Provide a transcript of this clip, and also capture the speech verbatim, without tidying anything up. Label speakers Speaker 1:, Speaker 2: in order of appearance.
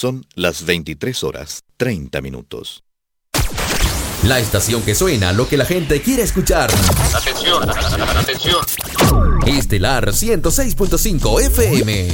Speaker 1: Son las veintitrés horas, treinta minutos.
Speaker 2: La estación que suena lo que la gente quiere escuchar.
Speaker 3: Atención, atención.
Speaker 2: Estelar ciento seis punto cinco F M.